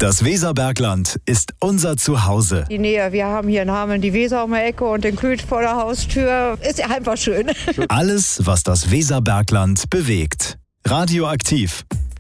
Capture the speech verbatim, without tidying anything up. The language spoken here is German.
Das Weserbergland ist unser Zuhause. Die Nähe, wir haben hier in Hameln die Weser um die Ecke und den Kühl vor der Haustür. Ist ja einfach schön. Alles, was das Weserbergland bewegt. Radioaktiv.